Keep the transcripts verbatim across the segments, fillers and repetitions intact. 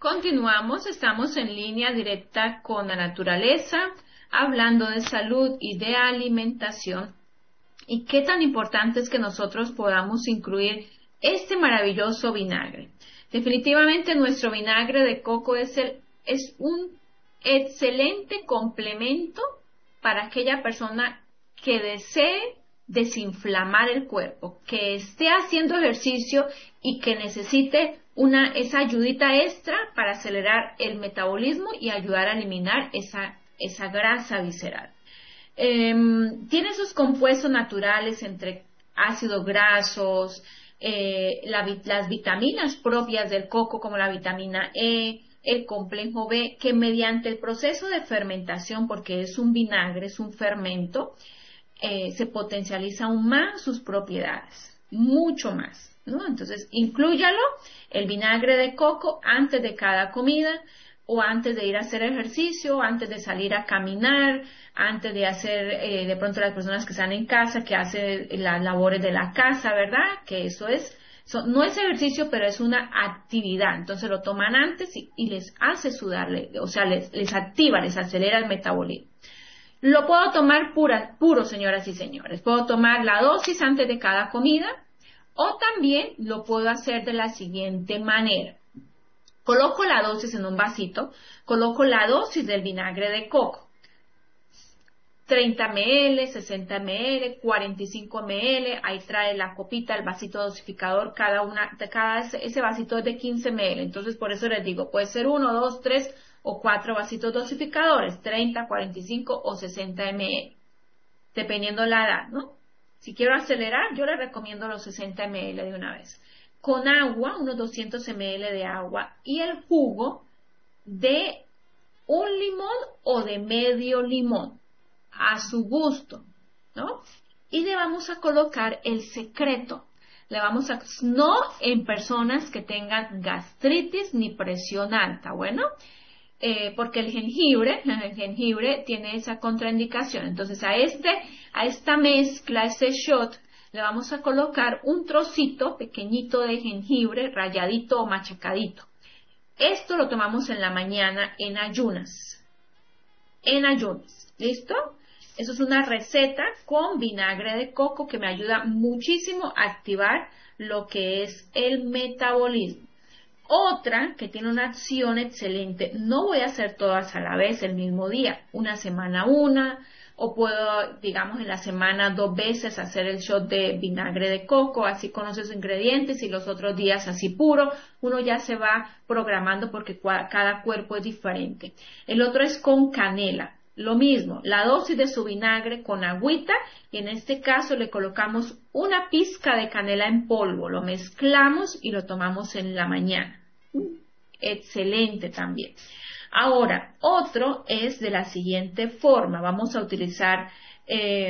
Continuamos, estamos en línea directa con la naturaleza, hablando de salud y de alimentación. Y qué tan importante es que nosotros podamos incluir este maravilloso vinagre. Definitivamente nuestro vinagre de coco es, el, es un excelente complemento para aquella persona que desee desinflamar el cuerpo, que esté haciendo ejercicio y que necesite una, esa ayudita extra para acelerar el metabolismo y ayudar a eliminar esa, esa grasa visceral. Eh, tiene sus compuestos naturales entre ácidos grasos, eh, la, las vitaminas propias del coco como la vitamina E, el complejo B, que mediante el proceso de fermentación, porque es un vinagre, es un fermento, eh, se potencializa aún más sus propiedades, mucho más, ¿no? Entonces, inclúyalo, el vinagre de coco, antes de cada comida, o antes de ir a hacer ejercicio, antes de salir a caminar, antes de hacer, eh, de pronto las personas que están en casa, que hacen las labores de la casa, ¿verdad? Que eso es, so, no es ejercicio, pero es una actividad. Entonces lo toman antes y, y les hace sudar, o sea, les, les activa, les acelera el metabolismo. Lo puedo tomar pura, puro, señoras y señores. Puedo tomar la dosis antes de cada comida, o también lo puedo hacer de la siguiente manera. Coloco la dosis en un vasito, coloco la dosis del vinagre de coco, treinta mililitros, sesenta mililitros, cuarenta y cinco mililitros, ahí trae la copita, el vasito dosificador, cada una, cada ese vasito es de quince mililitros, entonces por eso les digo, puede ser uno, dos, tres o cuatro vasitos dosificadores, treinta, cuarenta y cinco o sesenta mililitros, dependiendo la edad, ¿no? Si quiero acelerar, yo les recomiendo los sesenta mililitros de una vez. Con agua, unos doscientos mililitros de agua y el jugo de un limón o de medio limón, a su gusto, ¿no? Y le vamos a colocar el secreto. Le vamos a, no en personas que tengan gastritis ni presión alta, ¿bueno? Eh, porque el jengibre, el jengibre tiene esa contraindicación. Entonces a este, a esta mezcla, a este shot, le vamos a colocar un trocito pequeñito de jengibre ralladito o machacadito. Esto lo tomamos en la mañana en ayunas. En ayunas. ¿Listo? Eso es una receta con vinagre de coco que me ayuda muchísimo a activar lo que es el metabolismo. Otra que tiene una acción excelente, no voy a hacer todas a la vez el mismo día, una semana una, o puedo, digamos, en la semana dos veces hacer el shot de vinagre de coco, así conoce sus ingredientes y los otros días así puro, uno ya se va programando porque cada cuerpo es diferente. El otro es con canela, lo mismo, la dosis de su vinagre con agüita y en este caso le colocamos una pizca de canela en polvo, lo mezclamos y lo tomamos en la mañana. Excelente también. Ahora, otro es de la siguiente forma. Vamos a utilizar eh,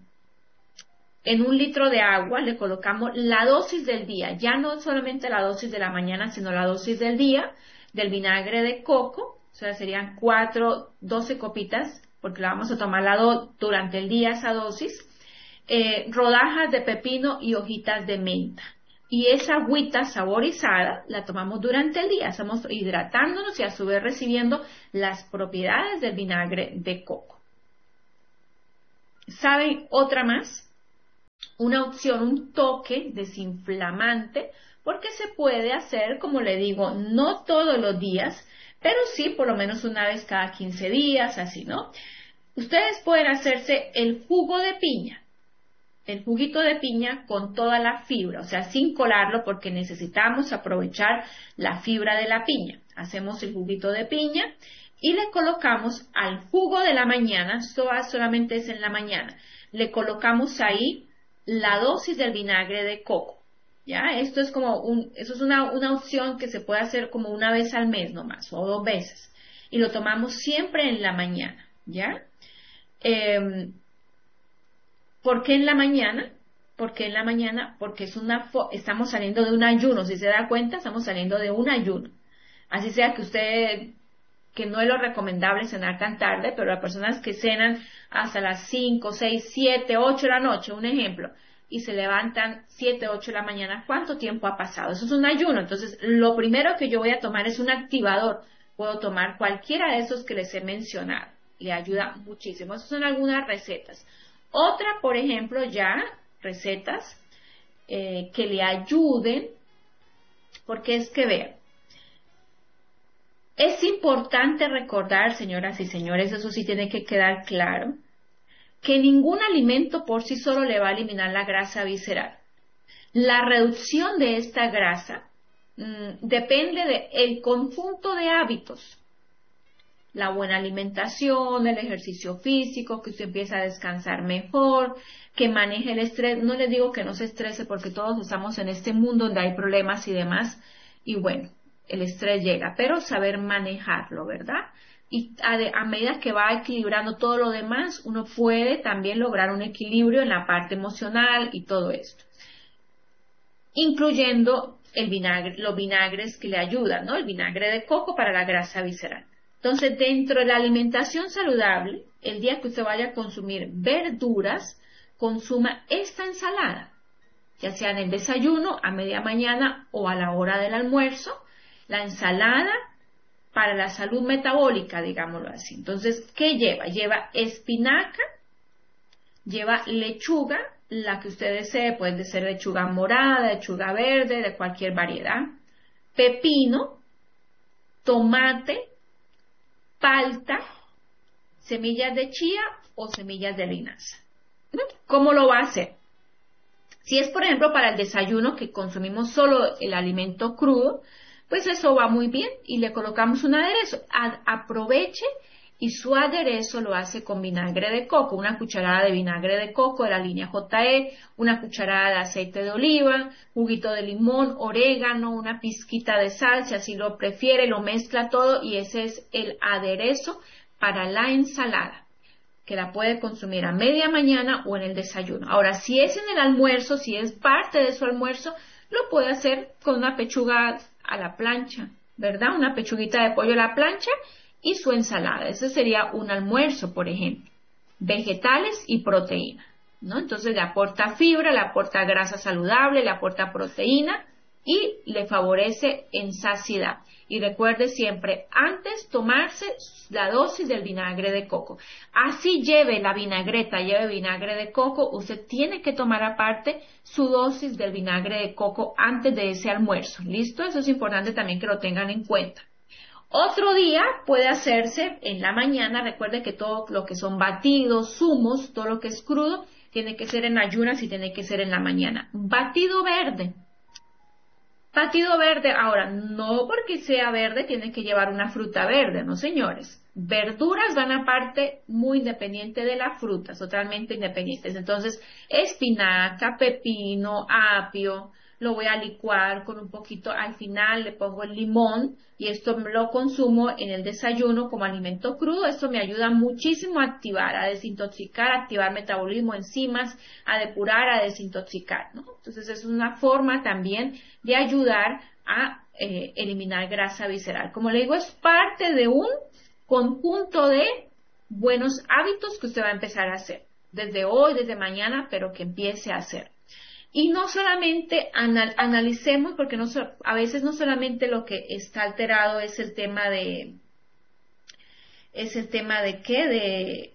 en un litro de agua, le colocamos la dosis del día. Ya no solamente la dosis de la mañana, sino la dosis del día del vinagre de coco. O sea, serían cuatro, doce copitas, porque la vamos a tomar la do durante el día esa dosis. Eh, rodajas de pepino y hojitas de menta. Y esa agüita saborizada la tomamos durante el día. Estamos hidratándonos y a su vez recibiendo las propiedades del vinagre de coco. ¿Saben otra más? Una opción, un toque desinflamante, porque se puede hacer, como le digo, no todos los días, pero sí por lo menos una vez cada quince días, así, ¿no? Ustedes pueden hacerse el jugo de piña. El juguito de piña con toda la fibra, o sea, sin colarlo porque necesitamos aprovechar la fibra de la piña. Hacemos el juguito de piña y le colocamos al jugo de la mañana, esto solamente es en la mañana, le colocamos ahí la dosis del vinagre de coco. ¿Ya? Esto es como un, eso es una, una opción que se puede hacer como una vez al mes nomás, o dos veces. Y lo tomamos siempre en la mañana, ¿ya? Eh, ¿Por qué en la mañana? ¿Por qué en la mañana? Porque es una, estamos saliendo de un ayuno. Si se da cuenta, estamos saliendo de un ayuno. Así sea que usted, que no es lo recomendable cenar tan tarde, pero las personas que cenan hasta las cinco, seis, siete, ocho de la noche, un ejemplo, y se levantan siete, ocho de la mañana, ¿cuánto tiempo ha pasado? Eso es un ayuno. Entonces, lo primero que yo voy a tomar es un activador. Puedo tomar cualquiera de esos que les he mencionado. Le ayuda muchísimo. Esas son algunas recetas. Otra, por ejemplo, ya, recetas eh, que le ayuden, porque es que vean, es importante recordar, señoras y señores, eso sí tiene que quedar claro, que ningún alimento por sí solo le va a eliminar la grasa visceral. La reducción de esta grasa mmm, depende del conjunto de hábitos. La buena alimentación, el ejercicio físico, que usted empiece a descansar mejor, que maneje el estrés. No les digo que no se estrese porque todos estamos en este mundo donde hay problemas y demás. Y bueno, el estrés llega, pero saber manejarlo, ¿verdad? Y a, de, a medida que va equilibrando todo lo demás, uno puede también lograr un equilibrio en la parte emocional y todo esto. Incluyendo el vinagre, los vinagres que le ayudan, ¿no? El vinagre de coco para la grasa visceral. Entonces, dentro de la alimentación saludable, el día que usted vaya a consumir verduras, consuma esta ensalada, ya sea en el desayuno, a media mañana o a la hora del almuerzo. La ensalada para la salud metabólica, digámoslo así. Entonces, ¿qué lleva? Lleva espinaca, lleva lechuga, la que usted desee, puede ser lechuga morada, lechuga verde, de cualquier variedad, pepino, tomate, palta, semillas de chía o semillas de linaza. ¿Cómo lo va a hacer? Si es, por ejemplo, para el desayuno que consumimos solo el alimento crudo, pues eso va muy bien y le colocamos un aderezo. A- aproveche y su aderezo lo hace con vinagre de coco, una cucharada de vinagre de coco de la línea J E, una cucharada de aceite de oliva, juguito de limón, orégano, una pizquita de sal, si así lo prefiere, lo mezcla todo y ese es el aderezo para la ensalada, que la puede consumir a media mañana o en el desayuno. Ahora, si es en el almuerzo, si es parte de su almuerzo, lo puede hacer con una pechuga a la plancha, ¿verdad? Una pechuguita de pollo a la plancha y su ensalada. Ese sería un almuerzo, por ejemplo. Vegetales y proteína, ¿no? Entonces le aporta fibra, le aporta grasa saludable, le aporta proteína y le favorece en saciedad. Y recuerde siempre, antes tomarse la dosis del vinagre de coco. Así lleve la vinagreta, lleve vinagre de coco, usted tiene que tomar aparte su dosis del vinagre de coco antes de ese almuerzo. ¿Listo? Eso es importante también que lo tengan en cuenta. Otro día puede hacerse en la mañana. Recuerde que todo lo que son batidos, zumos, todo lo que es crudo, tiene que ser en ayunas y tiene que ser en la mañana. Batido verde. Batido verde, ahora, no porque sea verde tiene que llevar una fruta verde, no señores. Verduras van aparte muy independiente de las frutas, totalmente independientes. Entonces, espinaca, pepino, apio, lo voy a licuar con un poquito, al final le pongo el limón y esto lo consumo en el desayuno como alimento crudo. Esto me ayuda muchísimo a activar, a desintoxicar, a activar metabolismo, enzimas, a depurar, a desintoxicar, ¿no? Entonces es una forma también de ayudar a eh, eliminar grasa visceral. Como le digo, es parte de un conjunto de buenos hábitos que usted va a empezar a hacer desde hoy, desde mañana, pero que empiece a hacer. Y no solamente anal analicemos, porque no so a veces no solamente lo que está alterado es el tema de, es el tema de qué, de,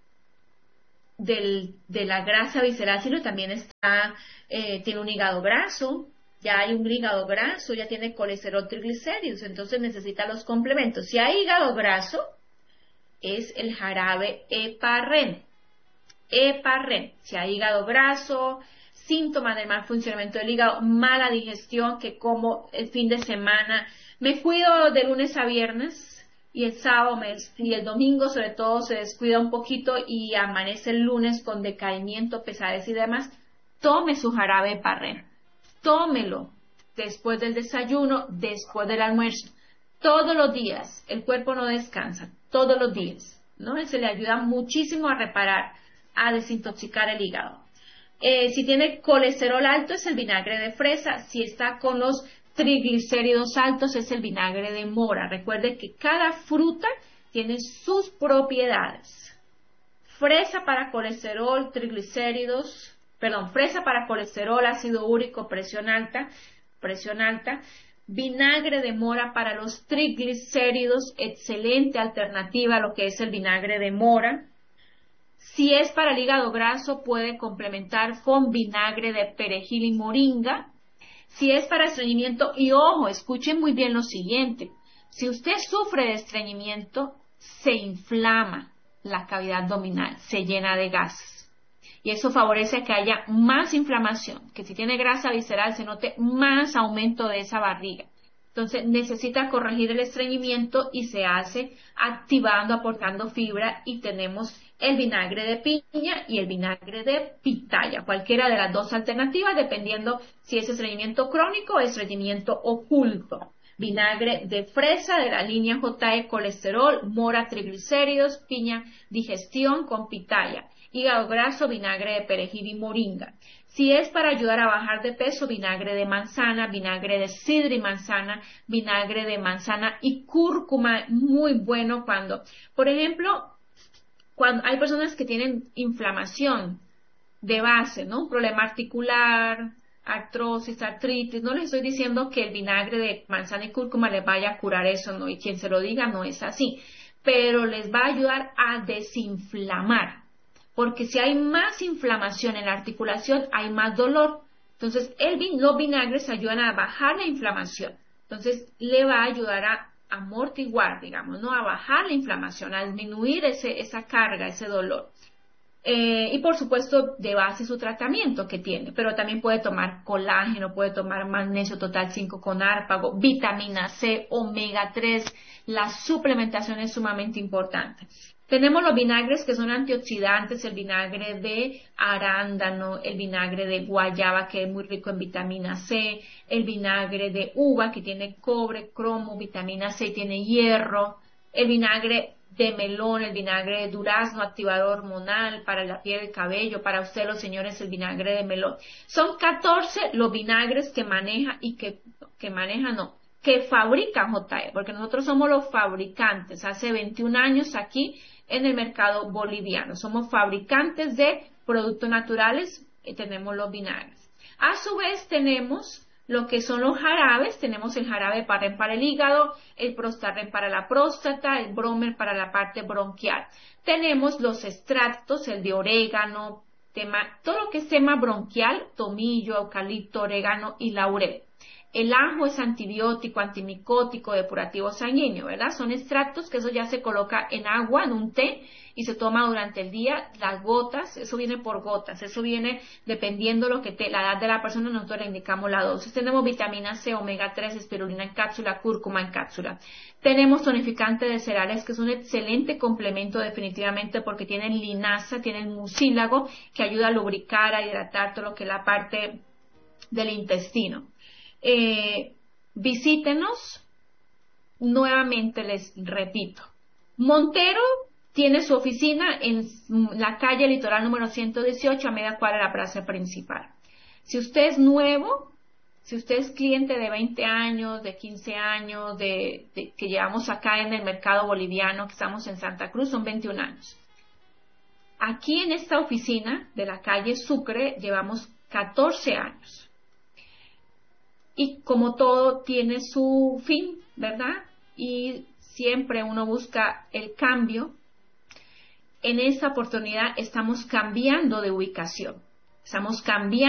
del, de la grasa visceral, sino también está, eh, tiene un hígado graso, ya hay un hígado graso, ya tiene colesterol, triglicéridos, entonces necesita los complementos. Si hay hígado graso, es el jarabe Heparrin. Heparrin, si hay hígado graso, síntomas de mal funcionamiento del hígado, mala digestión, que como el fin de semana, me cuido de lunes a viernes y el sábado me, y el domingo sobre todo se descuida un poquito y amanece el lunes con decaimiento, pesadez y demás, tome su jarabe Heparrin, tómelo después del desayuno, después del almuerzo, todos los días, el cuerpo no descansa, todos los días, ¿no? Se le ayuda muchísimo a reparar, a desintoxicar el hígado. Eh, si tiene colesterol alto es el vinagre de fresa, si está con los triglicéridos altos es el vinagre de mora. Recuerde que cada fruta tiene sus propiedades. Fresa para colesterol, triglicéridos perdón, fresa para colesterol, ácido úrico, presión alta, presión alta, vinagre de mora para los triglicéridos, excelente alternativa a lo que es el vinagre de mora. Si es para el hígado graso, puede complementar con vinagre de perejil y moringa. Si es para estreñimiento, y ojo, escuchen muy bien lo siguiente, si usted sufre de estreñimiento, se inflama la cavidad abdominal, se llena de gases. Y eso favorece que haya más inflamación, que si tiene grasa visceral se note más aumento de esa barriga. Entonces necesita corregir el estreñimiento y se hace activando, aportando fibra, y tenemos el vinagre de piña y el vinagre de pitaya, cualquiera de las dos alternativas, dependiendo si es estreñimiento crónico o estreñimiento oculto. Vinagre de fresa de la línea J E colesterol, mora triglicéridos, piña digestión con pitaya. Hígado graso, vinagre de perejil y moringa. Si es para ayudar a bajar de peso, vinagre de manzana, vinagre de sidra y manzana, vinagre de manzana y cúrcuma, muy bueno cuando, por ejemplo, cuando hay personas que tienen inflamación de base, ¿no? Un problema articular, artrosis, artritis, no les estoy diciendo que el vinagre de manzana y cúrcuma les vaya a curar eso, ¿no? Y quien se lo diga no es así, pero les va a ayudar a desinflamar. Porque si hay más inflamación en la articulación, hay más dolor. Entonces, el vin los vinagres ayudan a bajar la inflamación. Entonces, le va a ayudar a amortiguar, digamos, ¿no? A bajar la inflamación, a disminuir ese, esa carga, ese dolor. Eh, y, por supuesto, de base su tratamiento que tiene. Pero también puede tomar colágeno, puede tomar magnesio total cinco con hárpago, vitamina C, omega tres. La suplementación es sumamente importante. Tenemos los vinagres que son antioxidantes, el vinagre de arándano, el vinagre de guayaba que es muy rico en vitamina C, el vinagre de uva que tiene cobre, cromo, vitamina C y tiene hierro, el vinagre de melón, el vinagre de durazno, activador hormonal para la piel, el cabello, para ustedes los señores el vinagre de melón. Son catorce los vinagres que maneja y que, que maneja no. que fabrica J E, porque nosotros somos los fabricantes, hace veintiún años aquí en el mercado boliviano, somos fabricantes de productos naturales y tenemos los vinagres. A su vez tenemos lo que son los jarabes, tenemos el jarabe Parren para el hígado, el Prostarren para la próstata, el Bromer para la parte bronquial. Tenemos los extractos, el de orégano, tema, todo lo que es tema bronquial, tomillo, eucalipto, orégano y laurel. El ajo es antibiótico, antimicótico, depurativo sanguíneo, ¿verdad? Son extractos que eso ya se coloca en agua, en un té, y se toma durante el día. Las gotas, eso viene por gotas, eso viene dependiendo lo que te, la edad de la persona, nosotros le indicamos la dosis. Tenemos vitamina C, omega tres, espirulina en cápsula, cúrcuma en cápsula. Tenemos tonificante de cereales, que es un excelente complemento definitivamente porque tienen linaza, tienen mucílago, que ayuda a lubricar, a hidratar todo lo que es la parte del intestino. Eh, visítenos, nuevamente les repito, Montero tiene su oficina en la calle Litoral número ciento dieciocho, a media cuadra de la plaza principal. Si usted es nuevo, si usted es cliente de veinte años, de quince años, de, de, que llevamos acá en el mercado boliviano, que estamos en Santa Cruz, son veintiún años. Aquí en esta oficina de la calle Sucre llevamos catorce años. Y como todo tiene su fin, ¿verdad? Y siempre uno busca el cambio. En esta oportunidad estamos cambiando de ubicación. Estamos cambiando